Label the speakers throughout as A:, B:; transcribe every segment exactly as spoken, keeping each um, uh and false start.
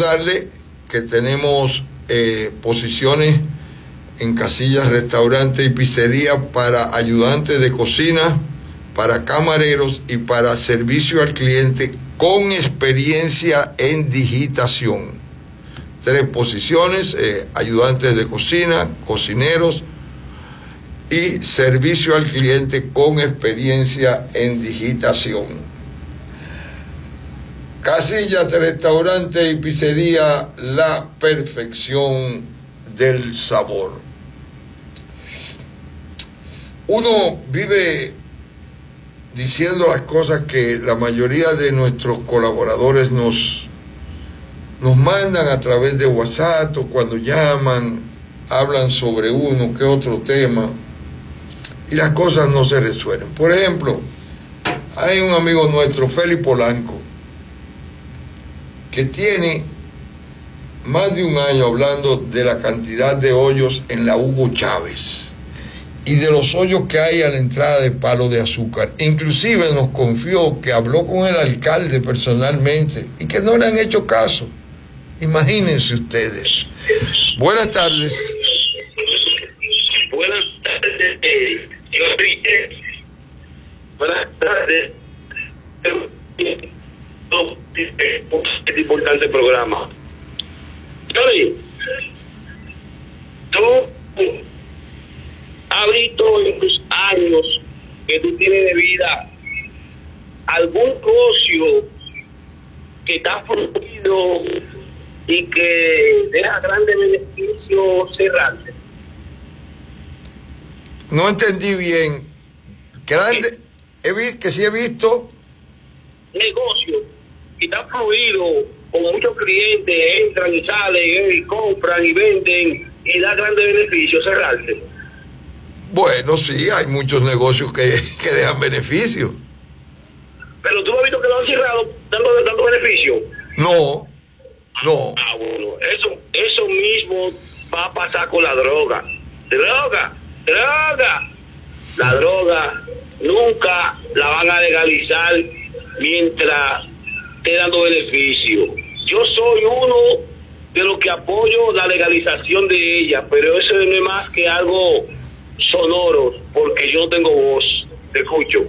A: recordarle que tenemos eh, posiciones en casillas, restaurantes y pizzería para ayudantes de cocina, para camareros y para servicio al cliente con experiencia en digitación. Tres posiciones, eh, ayudantes de cocina, cocineros y servicio al cliente con experiencia en digitación. Casillas, restaurante y pizzería, la perfección del sabor. Uno vive diciendo las cosas que la mayoría de nuestros colaboradores nos, nos mandan a través de WhatsApp, o cuando llaman, hablan sobre uno que otro tema, y las cosas no se resuelven. Por ejemplo, hay un amigo nuestro, Félix Polanco, que tiene más de un año hablando de la cantidad de hoyos en la Hugo Chávez y de los hoyos que hay a la entrada de Palo de Azúcar. Inclusive nos confió que habló con el alcalde personalmente y que no le han hecho caso. Imagínense ustedes. Buenas tardes.
B: Buenas tardes, eh, Enrique. Buenas tardes. Es importante programa. Johnny, tú has visto en tus años que tú tienes de vida algún negocio que está fluido y que deja grandes beneficios cerrarse.
A: No entendí bien. Grande, he visto, que sí he visto.
B: Negocio que está fluido, con muchos clientes, entran y salen, y compran y venden, y da grandes beneficios cerrarse.
A: Bueno, sí, hay muchos negocios que, que dejan beneficios.
B: Pero tú has visto que lo han cerrado dando, dando beneficios.
A: No, no.
B: Ah, bueno, eso, eso mismo va a pasar con la droga. Droga, droga. La droga nunca la van a legalizar mientras esté dando beneficio. Yo soy uno de los que apoyo la legalización de ella, pero eso no es más que algo sonoro, porque yo no tengo voz. Te escucho.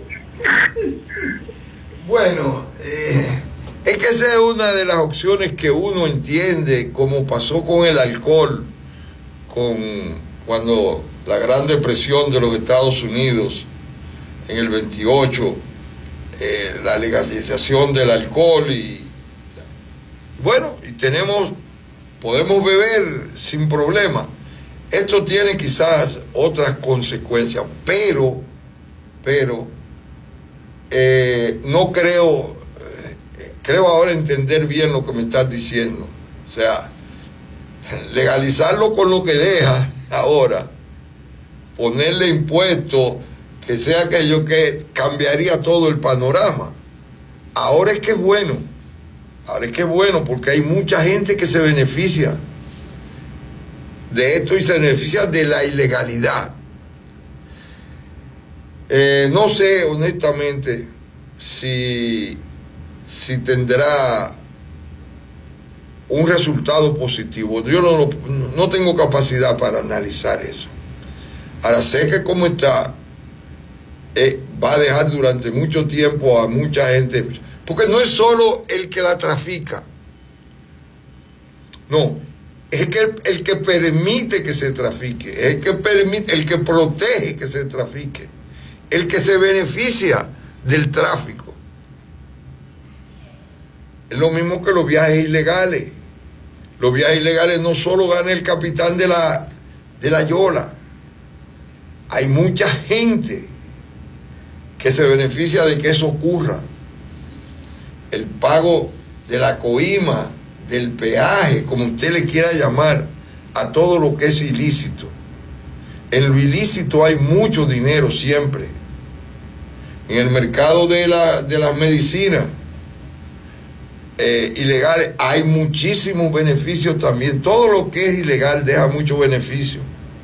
A: Bueno, eh, es que esa es una de las opciones que uno entiende, como pasó con el alcohol, con cuando la Gran Depresión de los Estados Unidos en el veintiocho, eh, la legalización del alcohol, y bueno, y tenemos, podemos beber sin problema. Esto tiene quizás otras consecuencias, pero, pero, eh, no creo, eh, creo ahora entender bien lo que me estás diciendo. O sea, legalizarlo con lo que deja ahora, ponerle impuestos, que sea aquello que cambiaría todo el panorama. Ahora es que es bueno, ahora es que es bueno, porque hay mucha gente que se beneficia de esto y se beneficia de la ilegalidad. Eh, no sé, honestamente, si, si tendrá un resultado positivo. Yo no, lo, no tengo capacidad para analizar eso. Ahora sé que como está, eh, va a dejar durante mucho tiempo a mucha gente, porque no es solo el que la trafica, no, es que el, el que permite que se trafique, el que permite, el que protege que se trafique, el que se beneficia del tráfico. Es lo mismo que los viajes ilegales. Los viajes ilegales no solo gana el capitán de la, de la yola. Hay mucha gente que se beneficia de que eso ocurra. El pago de la coima, del peaje, como usted le quiera llamar, a todo lo que es ilícito. En lo ilícito hay mucho dinero siempre. En el mercado de, la, de las medicinas eh, ilegales hay muchísimos beneficios también. Todo lo que es ilegal deja mucho beneficio.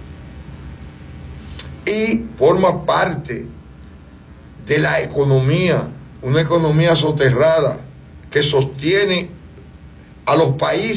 A: Y forma parte de la economía, una economía soterrada que sostiene a los países